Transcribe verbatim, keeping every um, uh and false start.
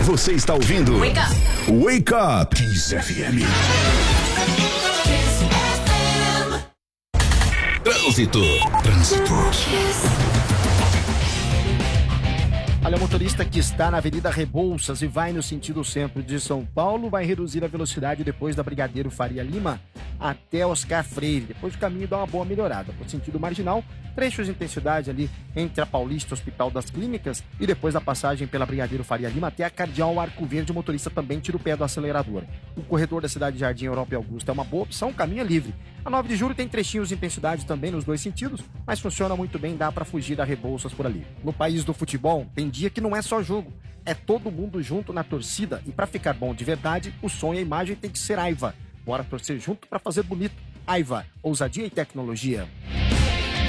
Você está ouvindo Wake Up, Wake Up Kiss F M. Trânsito. Trânsito. Olha, o motorista que está na Avenida Rebouças e vai no sentido centro de São Paulo vai reduzir a velocidade depois da Brigadeiro Faria Lima até Oscar Freire. Depois o caminho dá uma boa melhorada. Por sentido marginal, trechos de intensidade ali entre a Paulista e o Hospital das Clínicas e depois da passagem pela Brigadeiro Faria Lima até a Cardeal Arco Verde, o motorista também tira o pé do acelerador. O corredor da cidade de Jardim Europa e Augusta é uma boa opção, o caminho é livre. A nove de julho tem trechinhos de intensidade também nos dois sentidos, mas funciona muito bem, dá pra fugir da Rebouças por ali. No país do futebol, tem dia que não é só jogo, é todo mundo junto na torcida e pra ficar bom de verdade, o som e a imagem tem que ser Aiva. Bora torcer junto pra fazer bonito. Aiva, ousadia e tecnologia.